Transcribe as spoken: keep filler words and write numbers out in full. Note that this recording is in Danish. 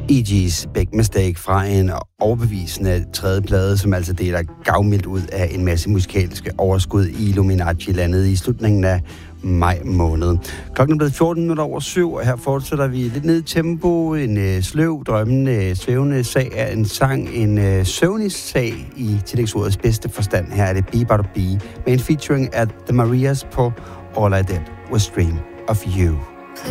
E G's Big Mistake fra en overbevisende tredje plade, som altså deler gavmildt ud af en masse musikalske overskud i Illuminati-landet i slutningen af maj måned. Klokken er blevet fjorten minutter over syv, og her fortsætter vi lidt ned i tempo. En øh, sløv, drømmende, svævende sag af en sang. En øh, søvnig sag i tillægsordets bedste forstand. Her er det Be But Be med en featuring af The Marias på All I Did Was Dream of You.